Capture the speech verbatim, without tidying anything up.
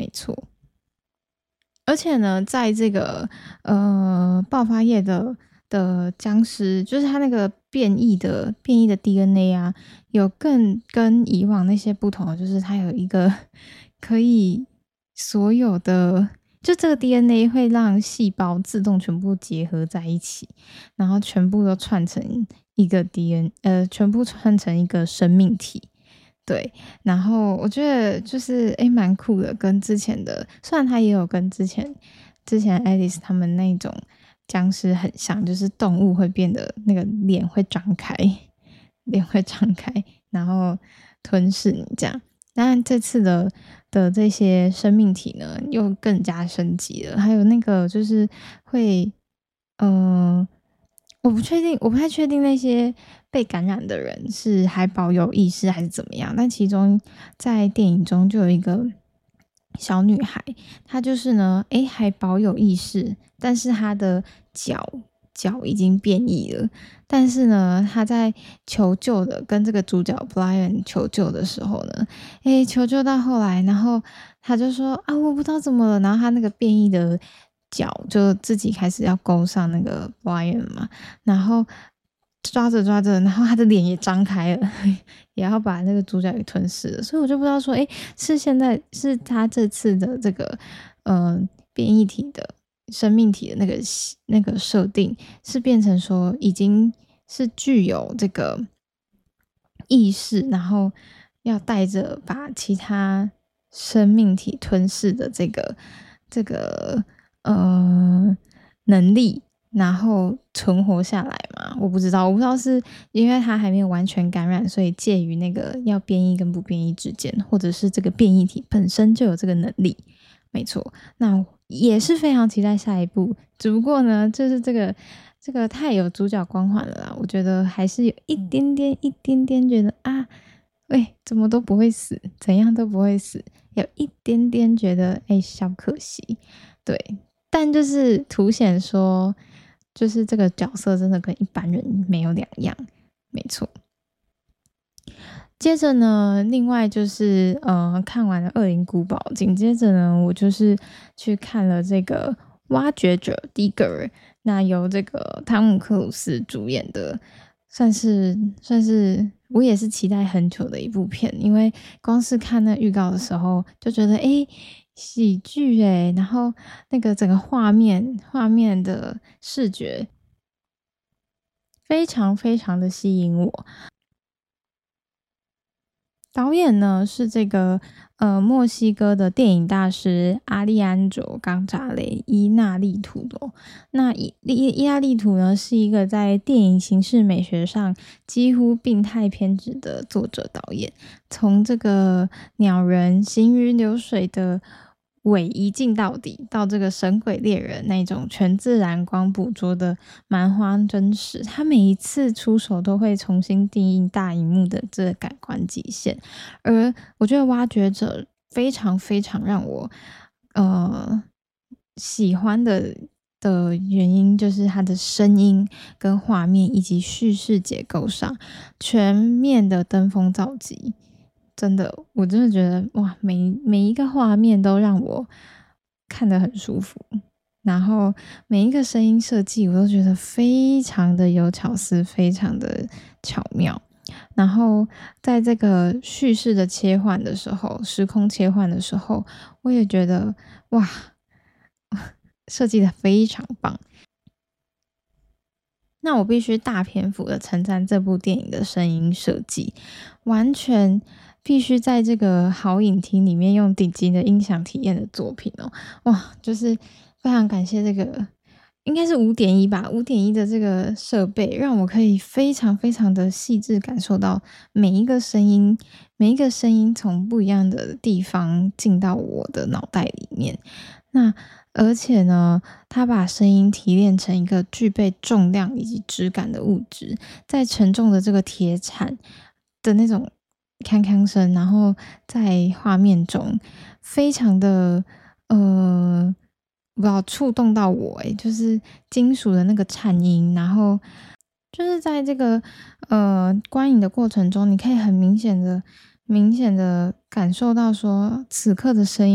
没错。而且呢，在这个呃爆发夜的的僵尸，就是它那个变异的变异的 D N A 啊，有更跟以往那些不同的，就是它有一个可以所有的，就这个 D N A 会让细胞自动全部结合在一起，然后全部都串成一个 D N， 呃，全部串成一个生命体。对，然后我觉得就是诶蛮酷的，跟之前的虽然它也有跟之前之前 Alice 他们那种僵尸很像，就是动物会变得那个脸会张开，脸会张开，然后吞噬你这样。但这次的的这些生命体呢，又更加升级了，还有那个就是会，呃，我不确定，我不太确定那些被感染的人是还保有意识还是怎么样。但其中在电影中就有一个小女孩，她就是呢，诶，还保有意识，但是她的脚脚已经变异了。但是呢，她在求救的跟这个主角 Brian 求救的时候呢，诶，求救到后来，然后她就说啊，我不知道怎么了，然后她那个变异的脚就自己开始要勾上那个 Brian 嘛，然后抓着抓着，然后他的脸也张开了，也要把那个主角给吞噬了。所以我就不知道说，诶，是现在是他这次的这个呃变异体的生命体的那个那个设定，是变成说已经是具有这个意识，然后要带着把其他生命体吞噬的这个这个呃能力，然后存活下来嘛？我不知道，我不知道是因为他还没有完全感染，所以介于那个要变异跟不变异之间，或者是这个变异体本身就有这个能力。没错，那也是非常期待下一部。只不过呢，就是这个这个太有主角光环了啦，我觉得还是有一点点一点点觉得啊，喂，怎么都不会死，怎样都不会死，有一点点觉得哎，小可惜。对，但就是凸显说，就是这个角色真的跟一般人没有两样，没错。接着呢，另外就是呃，看完了《恶灵古堡》，紧接着呢，我就是去看了这个《挖掘者》Digger，那由这个汤姆克鲁斯主演的，算是算是我也是期待很久的一部片，因为光是看那预告的时候就觉得诶喜剧诶，然后那个整个画面画面的视觉非常非常的吸引我。导演呢是这个呃墨西哥的电影大师阿利安卓冈扎雷伊纳利图的、哦。那伊伊伊纳利图呢是一个在电影形式美学上几乎病态偏执的作者导演，从这个鸟人行云流水的尾一镜到底，到这个神鬼猎人那种全自然光捕捉的蛮荒真实，他每一次出手都会重新定义大荧幕的这个感官极限。而我觉得挖掘者非常非常让我呃喜欢的的原因，就是它的声音跟画面以及叙事结构上全面的登峰造极。真的，我真的觉得哇，每每一个画面都让我看得很舒服，然后每一个声音设计我都觉得非常的有巧思，非常的巧妙。然后在这个叙事的切换的时候，时空切换的时候，我也觉得哇，设计的非常棒。那我必须大篇幅的称赞这部电影的声音设计，完全必须在这个好影厅里面用顶级的音响体验的作品哦。哇，就是非常感谢这个，应该是五点一吧，五点一的这个设备，让我可以非常非常的细致感受到每一个声音，每一个声音从不一样的地方进到我的脑袋里面。那而且呢，它把声音提炼成一个具备重量以及质感的物质，在沉重的这个铁铲的那种锵锵声，然后在画面中非常的呃，不知道触动到我诶，就是金属的那个颤音，然后就是在这个呃观影的过程中，你可以很明显的、明显的感受到说此刻的声音。